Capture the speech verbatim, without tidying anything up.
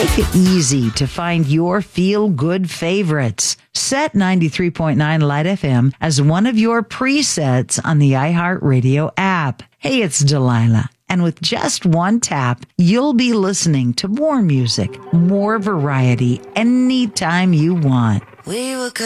Make it easy to find your feel-good favorites. Set ninety-three point nine Light F M as one of your presets on the iHeartRadio app. Hey, it's Delilah. And with just one tap, you'll be listening to more music, more variety, anytime you want. We were